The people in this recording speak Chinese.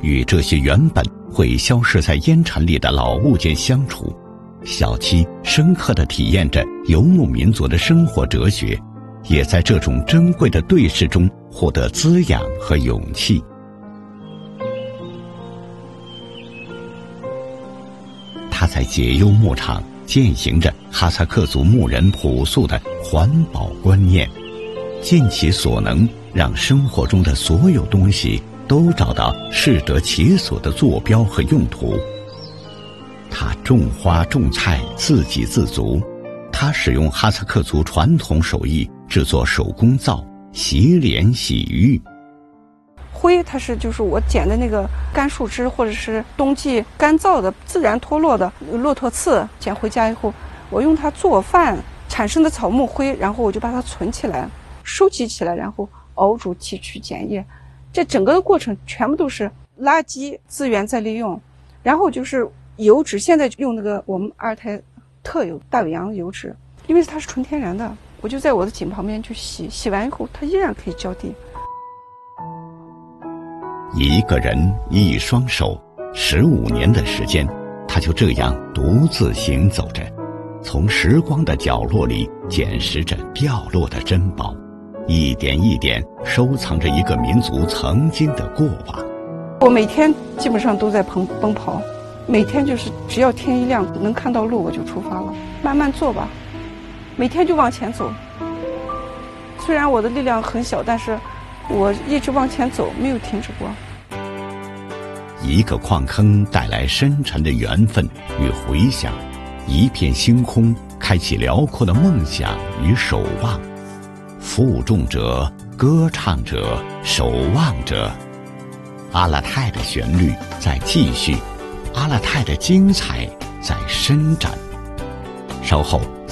与这些原本会消失在烟尘里的老物件相处，小七深刻地体验着游牧民族的生活哲学，也在这种珍贵的对视中获得滋养和勇气。他在解忧牧场践行着哈萨克族牧人朴素的环保观念，尽其所能让生活中的所有东西都找到适得其所的坐标和用途。他种花种菜自给自足，他使用哈萨克族传统手艺制作手工皂、洗脸洗浴。 灰它是就是我捡的那个干树枝，或者是冬季干燥的自然脱落的骆驼刺，捡回家以后我用它做饭产生的草木灰，然后我就把它存起来收集起来，然后熬煮提取碱液，这整个的过程全部都是垃圾资源再利用。然后就是油脂，现在用那个我们二胎特有大尾羊油脂，因为它是纯天然的，我就在我的井旁边去洗，洗完以后它依然可以浇地。 一个人一双手，15年的时间，他就这样独自行走着，从时光的角落里捡拾着掉落的珍宝，一点一点收藏着一个民族曾经的过往。 我每天基本上都在奔跑，每天就是只要天一亮能看到路我就出发了，慢慢做吧，每天就往前走。虽然我的力量很小，但是我一直往前走，没有停止过。 一个矿坑带来深沉的缘分与回响，一片星空开启辽阔的梦想与守望。负重者、歌唱者、守望者，阿勒泰的旋律在继续，阿勒泰的精彩在伸展。稍后